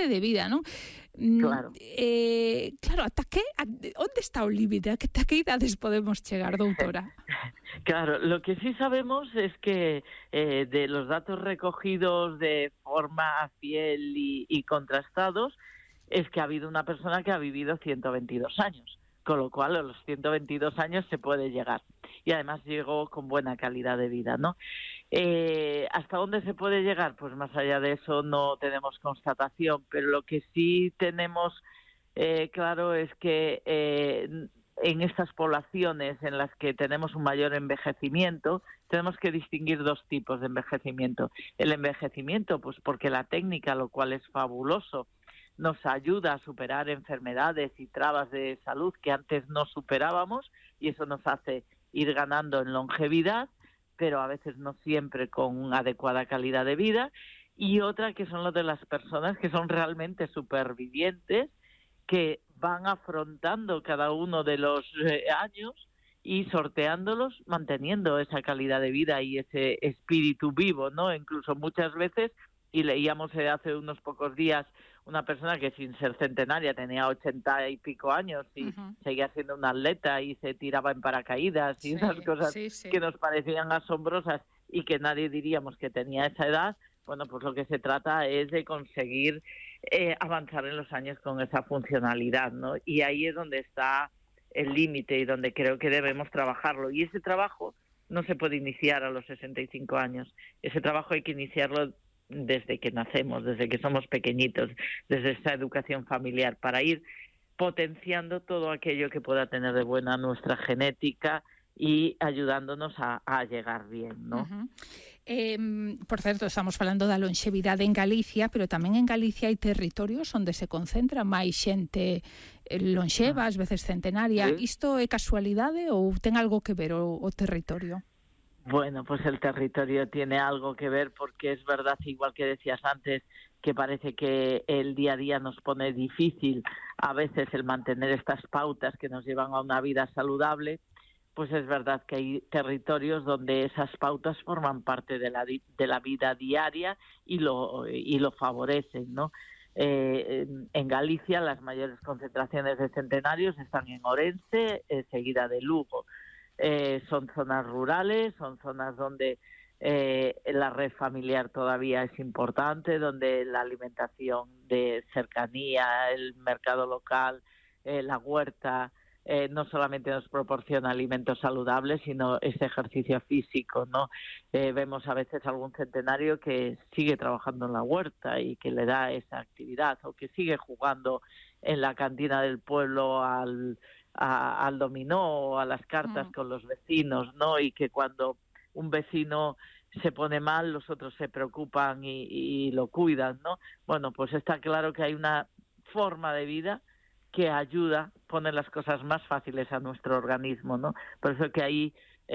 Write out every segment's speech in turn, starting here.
de vida, non? Claro. Claro, onde está o límite? Ata que idades podemos chegar, doutora? Claro, lo que sí sabemos es que de los datos recogidos de forma fiel y contrastados, es que ha habido una persona que ha vivido 122 años, con lo cual a los 122 años se puede llegar. Y además llegó con buena calidad de vida, ¿no? ¿Hasta dónde se puede llegar? Pues más allá de eso no tenemos constatación, pero lo que sí tenemos claro es que en estas poblaciones en las que tenemos un mayor envejecimiento, tenemos que distinguir dos tipos de envejecimiento. El envejecimiento, pues porque la técnica, lo cual es fabuloso, nos ayuda a superar enfermedades y trabas de salud que antes no superábamos, y eso nos hace ir ganando en longevidad, pero a veces no siempre con adecuada calidad de vida. Y otra que son lo de las personas que son realmente supervivientes, que van afrontando cada uno de los años y sorteándolos, manteniendo esa calidad de vida y ese espíritu vivo, ¿no? Incluso muchas veces, y leíamos hace unos pocos días una persona que sin ser centenaria tenía 80 y pico años y seguía siendo una atleta y se tiraba en paracaídas y esas cosas que nos parecían asombrosas y que nadie diríamos que tenía esa edad. Bueno, pues lo que se trata es de conseguir avanzar en los años con esa funcionalidad, ¿no? Y ahí es donde está el límite y donde creo que debemos trabajarlo. Y ese trabajo no se puede iniciar a los 65 años. Ese trabajo hay que iniciarlo desde que nacemos, desde que somos pequeñitos, desde esa educación familiar, para ir potenciando todo aquello que pueda tener de buena nuestra genética y ayudándonos a llegar bien, ¿no? Por certo, estamos falando da longevidade en Galicia, pero tamén en Galicia hai territorios onde se concentra máis xente lonxeva, ás veces centenaria. Isto é casualidade ou ten algo que ver o territorio? Bueno, pues el territorio tiene algo que ver, porque es verdad, igual que decías antes, que parece que el día a día nos pone difícil a veces el mantener estas pautas que nos llevan a una vida saludable. Pues es verdad que hay territorios donde esas pautas forman parte de la vida diaria y lo favorecen, ¿no? En Galicia las mayores concentraciones de centenarios están en Orense, seguida de Lugo. Son zonas rurales, son zonas donde la red familiar todavía es importante, donde la alimentación de cercanía, el mercado local, la huerta, no solamente nos proporciona alimentos saludables, sino ese ejercicio físico, ¿no? Vemos a veces algún centenario que sigue trabajando en la huerta y que le da esa actividad, o que sigue jugando en la cantina del pueblo al dominó o a las cartas con los vecinos, ¿no? Y que cuando un vecino se pone mal, los otros se preocupan y lo cuidan, ¿no? Bueno, pues está claro que hay una forma de vida que ayuda, pone las cosas más fáciles a nuestro organismo, ¿no? Por eso que ahí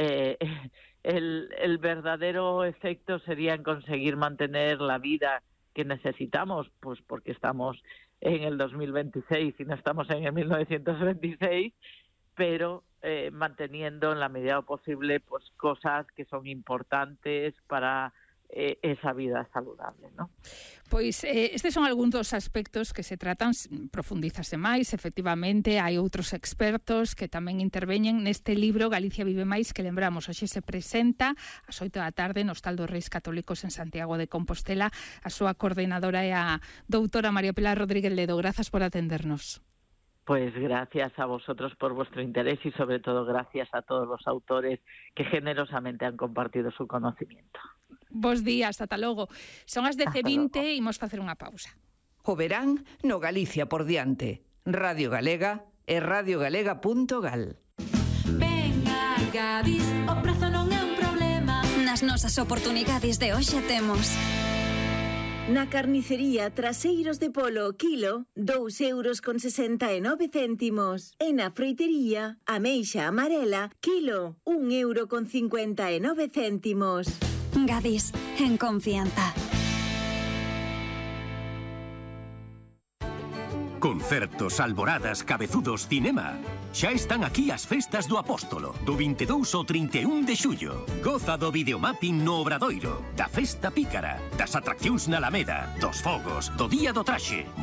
el verdadero efecto sería en conseguir mantener la vida que necesitamos, pues porque estamos en el 2026 y no estamos en el 1926, pero manteniendo en la medida posible pues cosas que son importantes para esa vida saludable, ¿no? Pois estes son algúns dos aspectos que se tratan, profundízase máis, efectivamente, hai outros expertos que tamén interveñen neste libro Galicia vive máis, que lembramos, hoxe se presenta ás 8 da tarde no Hostal dos Reis Católicos en Santiago de Compostela. A súa coordinadora é a doutora María Pilar Rodríguez Ledo. Grazas por atendernos. Pues gracias a vosotros por vuestro interés y sobre todo gracias a todos los autores que generosamente han compartido su conocimiento. Bos días, ata logo. Son as 10:20 e imos facer unha pausa. O verán no Galicia por diante. Radio Galega e radiogalega.gal. Venga, Gadis, o prezo non é un problema. Nas nosas oportunidades de hoxe temos... Na carnicería Traseiros de Polo, kilo, 2,69 €. E na froitería Ameixa Amarela, kilo, 1,59 €. Gadis, en confianza. Concertos, alboradas, cabezudos, cinema. Xa están aquí as festas do Apóstolo, do 22 ao 31 de xullo. Goza do videomapping no Obradoiro, da festa pícara, das atraccións na Alameda, dos fogos, do Día do Traxe.